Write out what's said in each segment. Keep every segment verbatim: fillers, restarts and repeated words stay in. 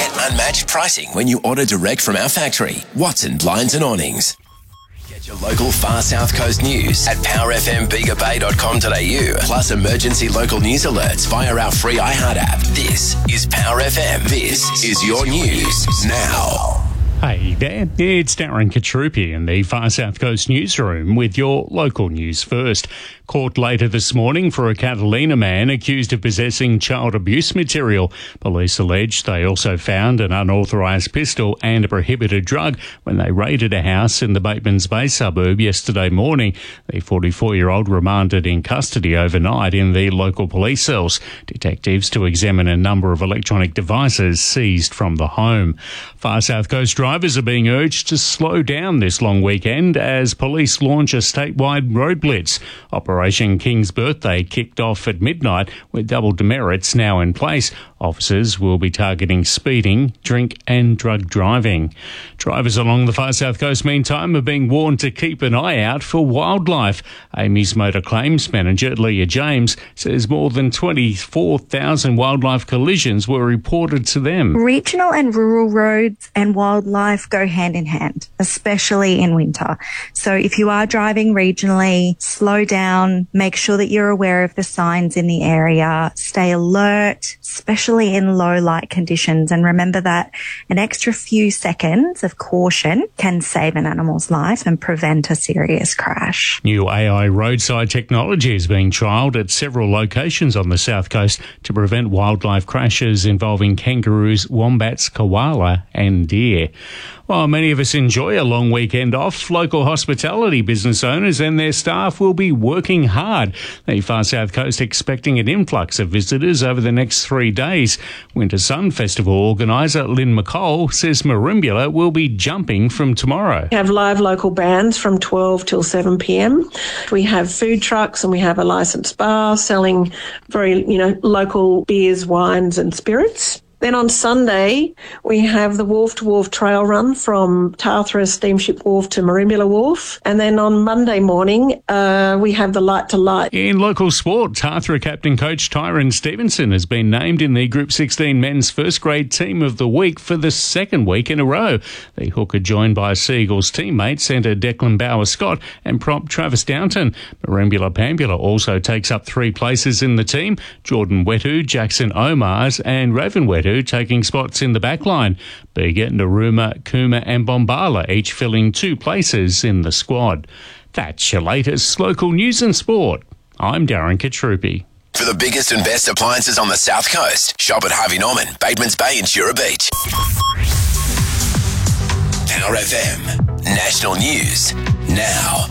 Get unmatched pricing when you order direct from our factory, Watson Blinds and Awnings. Get your local Far South Coast news at power f m bega bay dot com dot a u, plus emergency local news alerts via our free iHeart app. This is Power F M. This is your news now. Hey there, it's Darren Katrupi in the Far South Coast newsroom with your local news first. Caught later this morning for a Catalina man accused of possessing child abuse material. Police allege they also found an unauthorised pistol and a prohibited drug when they raided a house in the Batemans Bay suburb yesterday morning. The forty-four-year-old remanded in custody overnight in the local police cells. Detectives to examine a number of electronic devices seized from the home. Far South Coast drivers are being urged to slow down this long weekend as police launch a statewide road blitz. Operation King's Birthday kicked off at midnight with double demerits now in place. Officers will be targeting speeding, drink and drug driving. Drivers along the Far South Coast, meantime, are being warned to keep an eye out for wildlife. Amy's Motor Claims Manager, Leah James, says more than twenty-four thousand wildlife collisions were reported to them. Regional and rural roads and wildlife go hand in hand, especially in winter. So if you are driving regionally, slow down, make sure that you're aware of the signs in the area, stay alert, especially in low light conditions, and remember that an extra few seconds of caution can save an animal's life and prevent a serious crash. New A I roadside technology is being trialled at several locations on the South Coast to prevent wildlife crashes involving kangaroos, wombats, koala and deer. While many of us enjoy a long weekend off, local hospitality business owners and their staff will be working hard. The Far South Coast expecting an influx of visitors over the next three days. Winter Sun Festival organiser Lynn McCall says Merimbula will be jumping from tomorrow. We have live local bands from twelve till seven p m. We have food trucks and we have a licensed bar selling very, you know, local beers, wines and spirits. Then on Sunday, we have the Wharf to Wharf Trail Run from Tathra Steamship Wharf to Merimbula Wharf. And then on Monday morning, uh, we have the Light to Light. In local sport, Tathra captain coach Tyron Stevenson has been named in the Group sixteen men's first grade team of the week for the second week in a row. The hooker joined by Seagulls teammate centre Declan Bauer-Scott and prop Travis Downton. Merimbula Pambula also takes up three places in the team. Jordan Wetu, Jackson Omars and Raven Wetu taking spots in the back line. Bega, Naruma, Kuma and Bombala each filling two places in the squad. That's your latest local news and sport. I'm Darren Katrupi. For the biggest and best appliances on the South Coast, shop at Harvey Norman, Batemans Bay and Jura Beach. Power F M, national news now.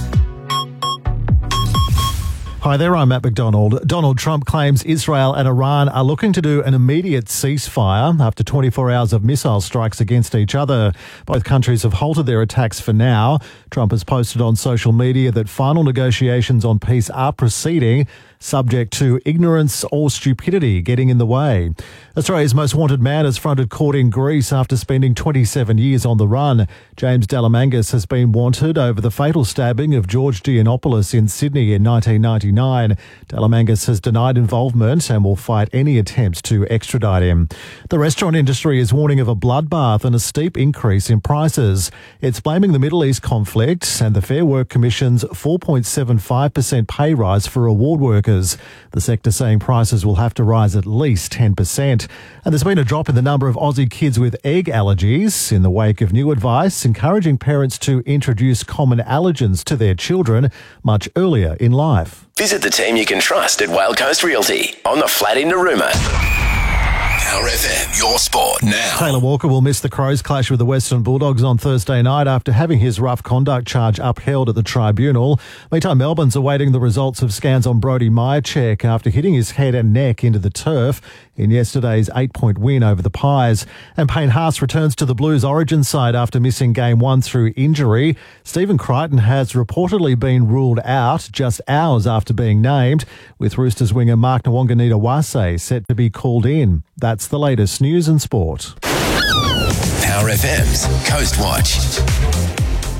Hi there, I'm Matt McDonald. Donald Trump claims Israel and Iran are looking to do an immediate ceasefire after twenty-four hours of missile strikes against each other. Both countries have halted their attacks for now. Trump has posted on social media that final negotiations on peace are proceeding, subject to ignorance or stupidity getting in the way. Australia's most wanted man has fronted court in Greece after spending twenty-seven years on the run. James Delamangas has been wanted over the fatal stabbing of George Giannopoulos in Sydney in nineteen ninety-nine. Delamangas has denied involvement and will fight any attempts to extradite him. The restaurant industry is warning of a bloodbath and a steep increase in prices. It's blaming the Middle East conflict and the Fair Work Commission's four point seven five percent pay rise for award workers. The sector saying prices will have to rise at least ten percent. And there's been a drop in the number of Aussie kids with egg allergies in the wake of new advice encouraging parents to introduce common allergens to their children much earlier in life. Visit the team you can trust at Whale Coast Realty on the flat in Narooma. Power F M, your sport now. Taylor Walker will miss the Crows clash with the Western Bulldogs on Thursday night after having his rough conduct charge upheld at the tribunal. Meantime, Melbourne's awaiting the results of scans on Brody Myercheck after hitting his head and neck into the turf in yesterday's eight-point win over the Pies. And Payne Haas returns to the Blues origin side after missing game one through injury. Stephen Crichton has reportedly been ruled out just hours after being named, with Roosters winger Mark Nwanganita-Wase set to be called in. That's the latest news and sport. Power F M's Coast Watch.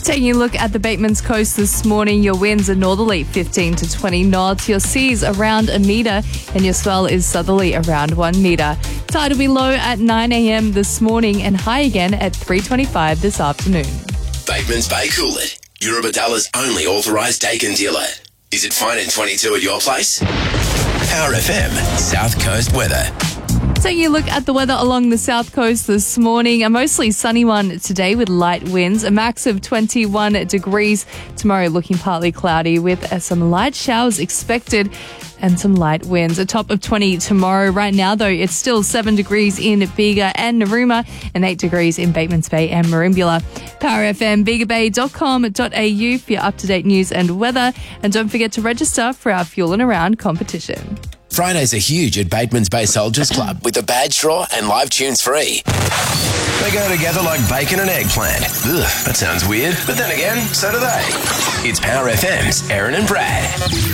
Taking a look at the Bateman's Coast this morning, your winds are northerly fifteen to twenty knots, your seas around a metre, and your swell is southerly around one metre. Tide will be low at nine a.m. this morning and high again at three twenty-five this afternoon. Bateman's Bay Coolid, Eurobadalla's only authorised Dakin dealer. Is it fine in twenty-two at your place? Power F M, South Coast weather. Taking a look at the weather along the south coast this morning, a mostly sunny one today with light winds, a max of twenty-one degrees. Tomorrow looking partly cloudy with uh, some light showers expected and some light winds. A top of twenty tomorrow. Right now, though, it's still seven degrees in Bega and Narooma and eight degrees in Batemans Bay and Merimbula. Power F M, bega bay dot com dot a u for your up-to-date news and weather. And don't forget to register for our Fuelin' Around competition. Fridays are huge at Bateman's Bay Soldiers Club with the badge draw and live tunes free. They go together like bacon and eggplant. Ugh, that sounds weird, but then again, so do they. It's Power F M's Aaron and Brad.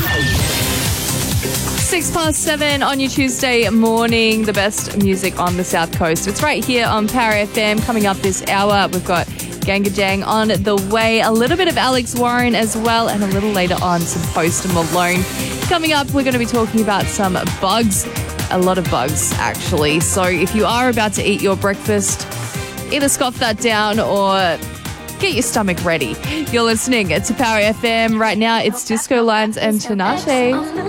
Six past seven on your Tuesday morning, the best music on the South Coast. It's right here on Power F M. Coming up this hour, we've got Ganga Jang on the way, a little bit of Alex Warren as well, and a little later on some Post Malone. Coming up, we're going to be talking about some bugs, a lot of bugs actually. So if you are about to eat your breakfast, either scoff that down or get your stomach ready. You're listening to Power F M. Right now, it's Disco Lines and Tinashe.